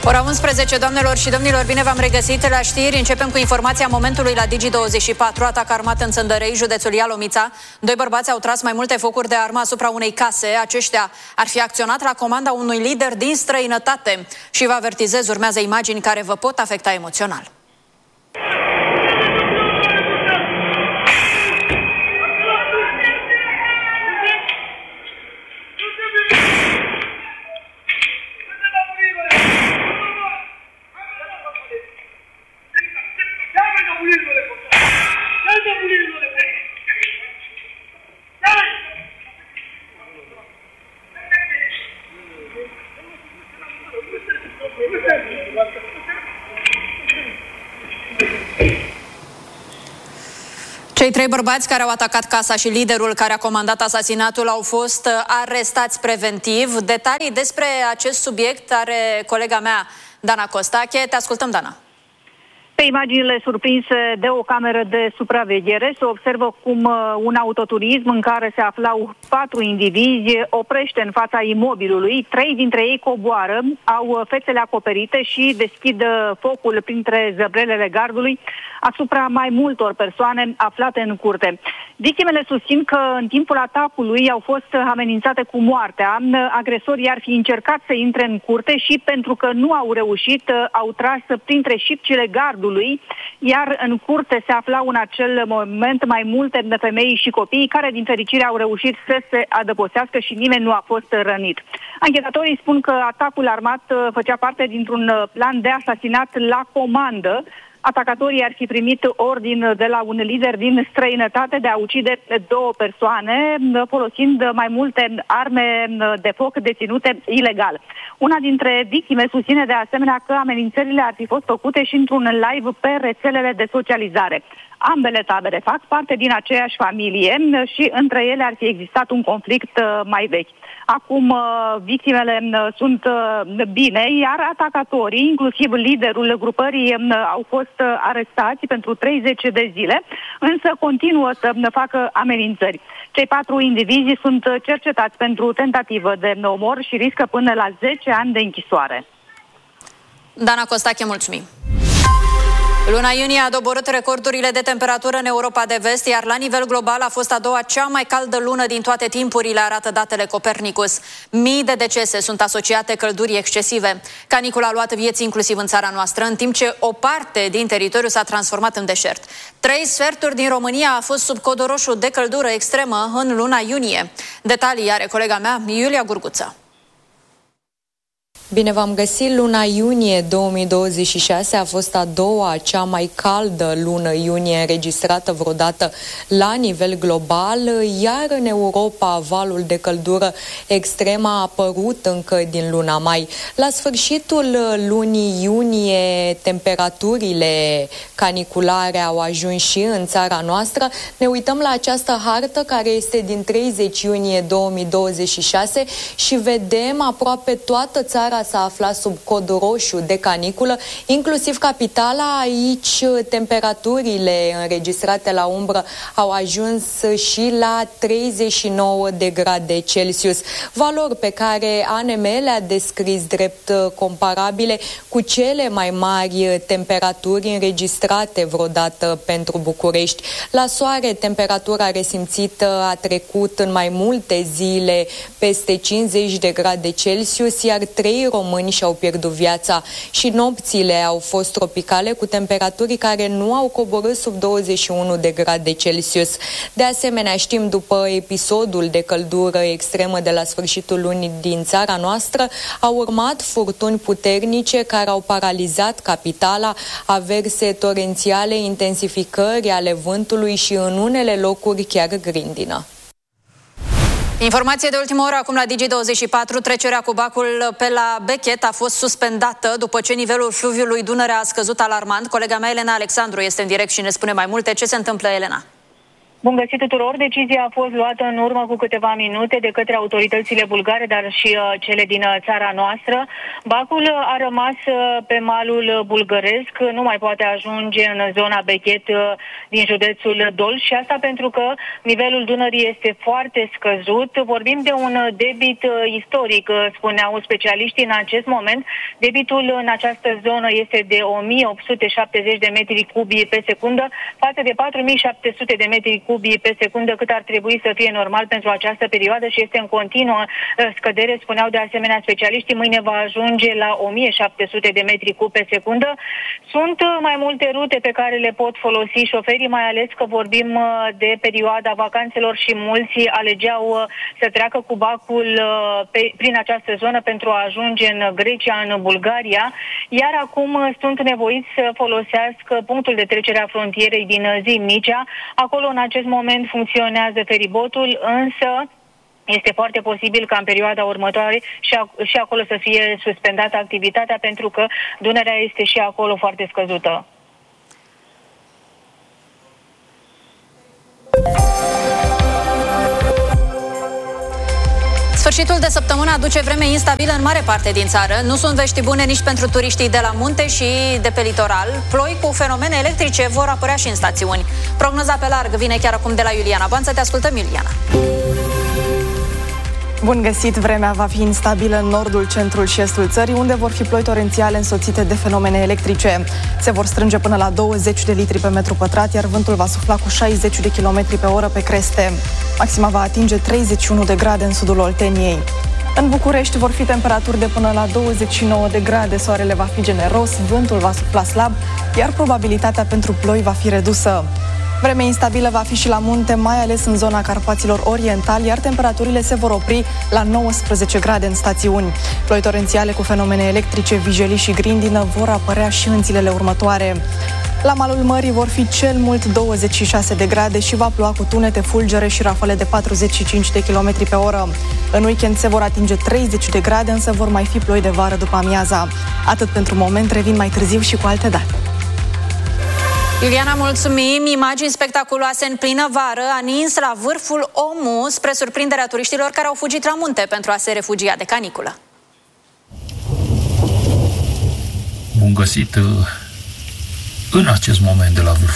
Ora 11, doamnelor și domnilor, bine v-am regăsit la știri. Începem cu informația momentului la Digi24. Atac armat în Țăndărei, județul Ialomița. Doi bărbați au tras mai multe focuri de armă asupra unei case. Aceștia ar fi acționat la comanda unui lider din străinătate. Și vă avertizez, urmează imagini care vă pot afecta emoțional. Cei trei bărbați care au atacat casa și liderul care a comandat asasinatul au fost arestați preventiv. Detalii despre acest subiect are colega mea, Dana Costache. Te ascultăm, Dana. Pe imaginile surprinse de o cameră de supraveghere se observă cum un autoturism în care se aflau 4 indivizi oprește în fața imobilului. 3 dintre ei coboară, au fețele acoperite și deschid focul printre zăbrelele gardului asupra mai multor persoane aflate în curte. Victimele susțin că în timpul atacului au fost amenințate cu moartea. Agresorii ar fi încercat să intre în curte și pentru că nu au reușit, au tras printre șipcile gardului, iar în curte se aflau în acel moment mai multe femei și copii care din fericire au reușit să se adăpostească și nimeni nu a fost rănit. Anchetatorii spun că atacul armat făcea parte dintr-un plan de asasinat la comandă. Atacatorii ar fi primit ordin de la un lider din străinătate de a ucide 2 persoane folosind mai multe arme de foc deținute ilegal. Una dintre victime susține de asemenea că amenințările ar fi fost făcute și într-un live pe rețelele de socializare. Ambele tabere fac parte din aceeași familie și între ele ar fi existat un conflict mai vechi. Acum victimele sunt bine, iar atacatorii, inclusiv liderul grupării, au fost arestați pentru 30 de zile, însă continuă să facă amenințări. Cei 4 indivizi sunt cercetați pentru tentativă de omor și riscă până la 10 ani de închisoare. Dana Costache, mulțumim! Luna iunie a doborât recordurile de temperatură în Europa de Vest, iar la nivel global a fost a doua cea mai caldă lună din toate timpurile, arată datele Copernicus. Mii de decese sunt asociate căldurii excesive. Canicula a luat vieți inclusiv în țara noastră, în timp ce o parte din teritoriu s-a transformat în deșert. 3 sferturi din România a fost sub codul roșu de căldură extremă în luna iunie. Detalii are colega mea, Iulia Gurguță. Bine v-am găsit! Luna iunie 2026 a fost a doua cea mai caldă lună iunie înregistrată vreodată la nivel global, iar în Europa valul de căldură extremă a apărut încă din luna mai. La sfârșitul lunii iunie, temperaturile caniculare au ajuns și în țara noastră. Ne uităm la această hartă care este din 30 iunie 2026 și vedem aproape toată țara s-a aflat sub codul roșu de caniculă, inclusiv capitala. Aici temperaturile înregistrate la umbră au ajuns și la 39 de grade Celsius, valori pe care ANM le-a descris drept comparabile cu cele mai mari temperaturi înregistrate vreodată pentru București. La soare, temperatura resimțită a trecut în mai multe zile peste 50 de grade Celsius, iar 3 români și-au pierdut viața și nopțile au fost tropicale cu temperaturi care nu au coborât sub 21 de grade Celsius. De asemenea, știm după episodul de căldură extremă de la sfârșitul lunii din țara noastră, au urmat furtuni puternice care au paralizat capitala, averse torențiale, intensificări ale vântului și în unele locuri chiar grindină. Informație de ultimă oră acum la Digi24. Trecerea cu bacul pe la Bechet a fost suspendată după ce nivelul fluviului Dunărea a scăzut alarmant. Colega mea Elena Alexandru este în direct și ne spune mai multe. Ce se întâmplă, Elena? Bun găsit tuturor! Decizia a fost luată în urmă cu câteva minute de către autoritățile bulgare, dar și cele din țara noastră. Bacul a rămas pe malul bulgăresc, nu mai poate ajunge în zona Bechet din județul Dolj și asta pentru că nivelul Dunării este foarte scăzut. Vorbim de un debit istoric, spuneau specialiștii în acest moment. Debitul în această zonă este de 1870 de metri cubi pe secundă față de 4700 de metri cubi pe secundă, cât ar trebui să fie normal pentru această perioadă și este în continuă scădere, spuneau de asemenea specialiștii. Mâine va ajunge la 1700 de metri cub pe secundă. Sunt mai multe rute pe care le pot folosi șoferii, mai ales că vorbim de perioada vacanțelor și mulți alegeau să treacă cu bacul prin această zonă pentru a ajunge în Grecia, în Bulgaria, iar acum sunt nevoiți să folosească punctul de trecere a frontierei din Zimnicea. Acolo în acest moment funcționează feribotul, însă este foarte posibil ca în perioada următoare și acolo să fie suspendată activitatea, pentru că Dunărea este și acolo foarte scăzută. Sfârșitul de săptămână aduce vreme instabilă în mare parte din țară. Nu sunt vești bune nici pentru turiștii de la munte și de pe litoral. Ploi cu fenomene electrice vor apărea și în stațiuni. Prognoza pe larg vine chiar acum de la Iuliana Banță. Te ascultăm, Iuliana. Bun găsit! Vremea va fi instabilă în nordul, centrul și estul țării, unde vor fi ploi torențiale însoțite de fenomene electrice. Se vor strânge până la 20 de litri pe metru pătrat, iar vântul va sufla cu 60 de km pe oră pe creste. Maxima va atinge 31 de grade în sudul Olteniei. În București vor fi temperaturi de până la 29 de grade, soarele va fi generos, vântul va sufla slab, iar probabilitatea pentru ploi va fi redusă. Vreme instabilă va fi și la munte, mai ales în zona Carpaților Orientali, iar temperaturile se vor opri la 19 grade în stațiuni. Ploi torențiale cu fenomene electrice, vijelii și grindină vor apărea și în zilele următoare. La malul mării vor fi cel mult 26 de grade și va ploua cu tunete, fulgere și rafale de 45 de km pe oră. În weekend se vor atinge 30 de grade, însă vor mai fi ploi de vară după amiaza. Atât pentru moment, revin mai târziu și cu alte date. Iuliana, mulțumim! Imagini spectaculoase în plină vară, a nins la vârful Omu, spre surprinderea turiștilor care au fugit la munte pentru a se refugia de caniculă. Bun găsit în acest moment de la vârful